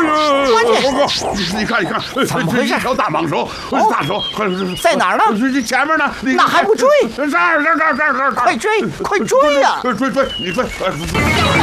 关键，你看， 怎么回事？ 一条大蟒蛇，大蛇， 在哪儿呢？ 前面呢。 那还不追？ 这儿， 快追，快追呀！ 追，你追。